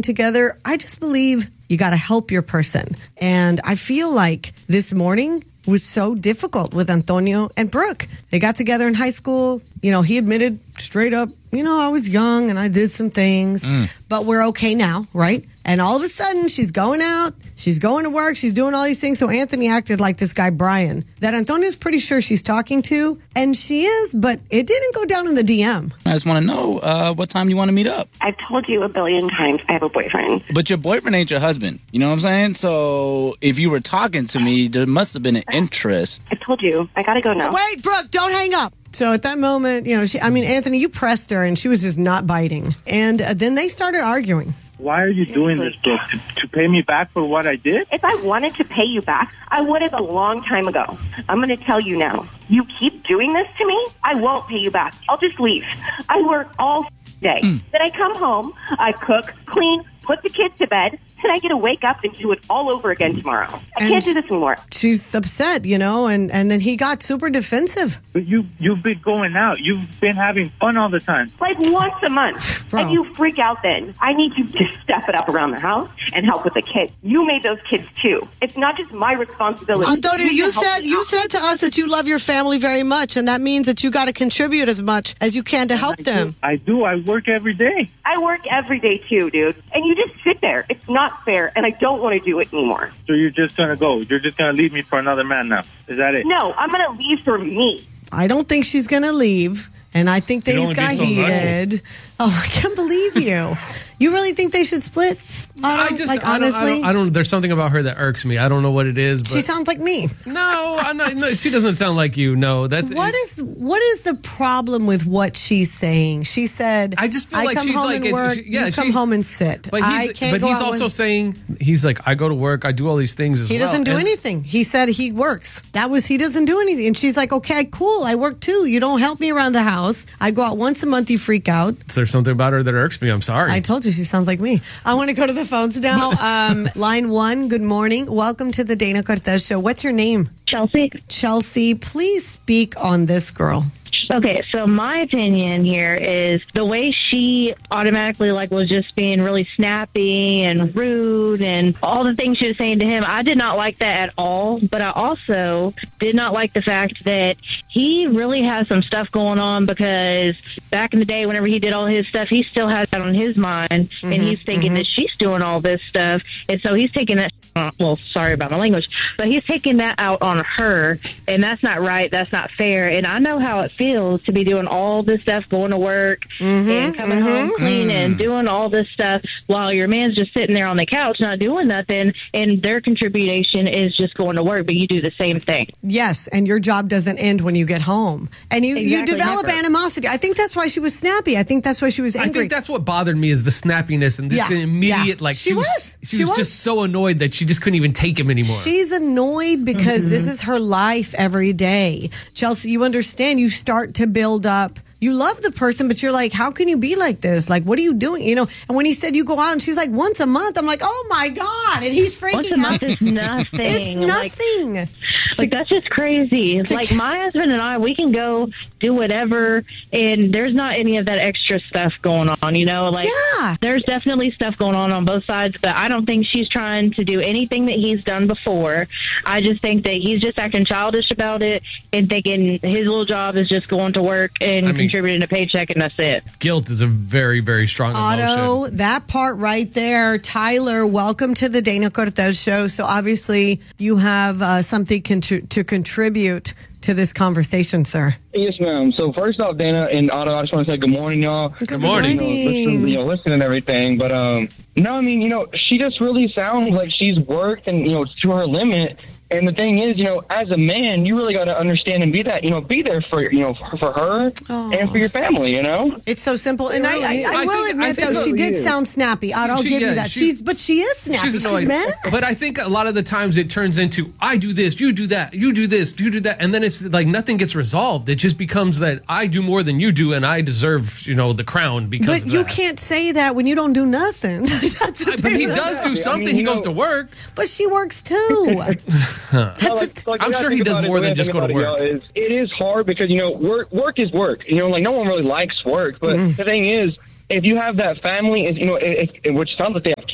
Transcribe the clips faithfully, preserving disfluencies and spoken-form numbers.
together. I just believe you got to help your person. And I feel like this morning was so difficult with Antonio and Brooke. They got together in high school. You know, he admitted straight up, you know, I was young and I did some things, mm. but we're okay now, right? And all of a sudden, she's going out, she's going to work, she's doing all these things. So Anthony acted like this guy, Brian, that Antonio's pretty sure she's talking to, and she is, but it didn't go down in the D M. I just want to know uh, what time you want to meet up. I've told you a billion times I have a boyfriend. But your boyfriend ain't your husband. You know what I'm saying? So if you were talking to me, there must have been an interest. I told you. I got to go now. Wait, Brooke, don't hang up. So at that moment, you know, she, I mean, Anthony, you pressed her and she was just not biting. And uh, then they started arguing. Why are you doing this, Brooke? To, to pay me back for what I did? If I wanted to pay you back, I would have a long time ago. I'm going to tell you now. You keep doing this to me, I won't pay you back. I'll just leave. I work all day. Mm. Then I come home, I cook, clean, put the kids to bed, and I get to wake up and do it all over again tomorrow. I and can't do this anymore. She's upset, you know, and, and then he got super defensive. But you, you've been going out. You've been having fun all the time. Like once a month. Bro. And you freak out then. I need you to step it up around the house and help with the kids. You made those kids too. It's not just my responsibility. Antonio, you, you said you said to us that you love your family very much, and that means that you got to contribute as much as you can to help I them. Do. I do. I work every day. I work every day too, dude. And you just sit there. It's not fair, and I don't want to do it anymore. So you're just going to go. You're just going to leave me for another man now. Is that it? No, I'm going to leave for me. I don't think she's going to leave, and I think they got so heated. Lucky. Oh, I can't believe you. You really think they should split? I just, like, I honestly, don't, I, don't, I don't. There's something about her that irks me. I don't know what it is. But she sounds like me. No, I'm not. No, she doesn't sound like you. No, that's what is. What is the problem with what she's saying? She said, "I just feel I like come she's home like, and work, she, yeah, you come she, home and sit." But he's, I can't but go he's out also when, saying he's like, I go to work, I do all these things as he well. He doesn't do and, anything. He said he works. That was he doesn't do anything. And she's like, "Okay, cool. I work too. You don't help me around the house. I go out once a month. You freak out." There's something about her that irks me. I'm sorry. I told you she sounds like me. I want to go to the phones now. Um, line one, good morning. Welcome to the Dana Cortez Show. What's your name? Chelsea. Chelsea, please speak on this girl. Okay, so my opinion here is the way she automatically like was just being really snappy and rude and all the things she was saying to him. I did not like that at all, but I also did not like the fact that he really has some stuff going on because back in the day, whenever he did all his stuff, he still has that on his mind, mm-hmm, and he's thinking mm-hmm. that she's doing all this stuff, and so he's taking that, well, sorry about my language, but he's taking that out on her, and that's not right, that's not fair, and I know how it feels to be doing all this stuff, going to work mm-hmm, and coming mm-hmm. home clean mm. and doing all this stuff while your man's just sitting there on the couch not doing nothing, and their contribution is just going to work, but you do the same thing. Yes, and your job doesn't end when you get home. And you, exactly, you develop never. animosity. I think that's why she was snappy. I think that's why she was angry. I think that's what bothered me is the snappiness and this yeah, immediate, yeah. like, she, she was, was she, she was, was just so annoyed that she just couldn't even take him anymore. She's annoyed because mm-hmm. this is her life every day. Chelsea, you understand, you start to build up. You love the person, but you're like, how can you be like this? Like, what are you doing? You know, and when he said you go out and she's like, once a month, I'm like, oh my God. And he's freaking once a month out. Is nothing. It's nothing. Like, like that's just crazy. Like my husband and I, we can go do whatever, and there's not any of that extra stuff going on, you know? Like, yeah. There's definitely stuff going on on both sides, but I don't think she's trying to do anything that he's done before. I just think that he's just acting childish about it and thinking his little job is just going to work and I mean, contributing a paycheck, and that's it. Guilt is a very, very strong Otto, emotion. That part right there. Tyler, welcome to the Dana Cortez Show. So obviously you have uh, something con- to contribute to this conversation, sir. Yes, ma'am. So first off, Dana and Otto, I just want to say good morning, y'all. Good, good morning. You know, listen, you know, listen and everything. But um, no, I mean, you know, she just really sounds like she's worked and, you know, to her limit. And the thing is, you know, as a man, you really got to understand and be that, you know, be there for, you know, for, for her oh. and for your family, you know? It's so simple. And I, I, I, I will think, admit, I though, she did sound snappy. I'll she, give yeah, you that. She, she's, but she is snappy. She's, she's mad. But I think a lot of the times it turns into, I do this, you do that, you do this, you do that. And then it's like nothing gets resolved. It just becomes that I do more than you do and I deserve, you know, the crown because but of that. But you can't say that when you don't do nothing. That's I, but he does do something. I mean, he goes know, to work. But she works too. That's a Like, I'm sure he does more than just go to work. It, is, it is hard because, you know, work work is work. You know, like, no one really likes work. But mm. the thing is, if you have that family, you know, it, it, which sounds like they have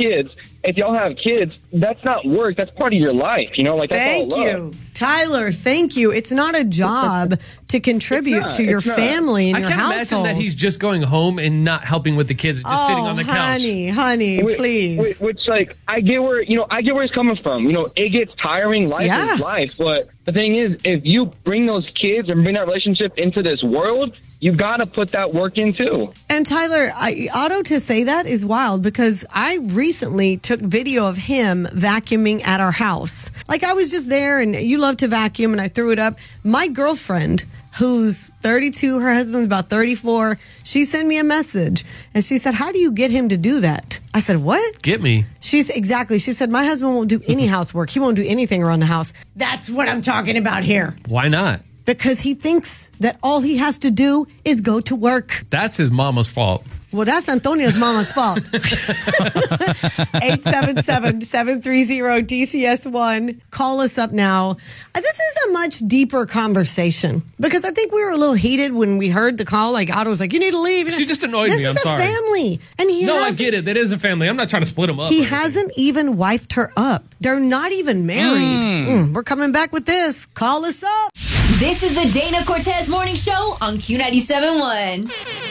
kids. If y'all have kids, that's not work. That's part of your life, you know? Like, that's Thank all love. you. Tyler, thank you. It's not a job to contribute not, to your it's not. family and I your can't household. imagine that he's just going home and not helping with the kids and just oh, sitting on the couch. honey, honey, Which- please. Which, which, like, I get where, you know, I get where he's coming from. You know, it gets tiring. Life Yeah. is life. But the thing is, if you bring those kids and bring that relationship into this world, you got to put that work in too. And Tyler, I, Otto, to say that is wild because I recently took video of him vacuuming at our house. Like I was just there and you love to vacuum and I threw it up. My girlfriend, who's thirty-two, her husband's about thirty-four, she sent me a message and she said, how do you get him to do that? I said, what? Get me. She's exactly. She said, my husband won't do any housework. He won't do anything around the house. That's what I'm talking about here. Why not? Because he thinks that all he has to do is go to work. That's his mama's fault. Well, that's Antonio's mama's fault. eight seven seven, seven three zero, D C S one. Call us up now. Uh, This is a much deeper conversation because I think we were a little heated when we heard the call. Like, Otto was like, you need to leave. You know, She just annoyed this me. is I'm a sorry. family. And he No, I hasn't- get it. That is a family. I'm not trying to split them up. He or anything. hasn't even wifed her up. They're not even married. Mm, we're coming back with this. Call us up. This is the Dana Cortez Morning Show on Q ninety-seven point one.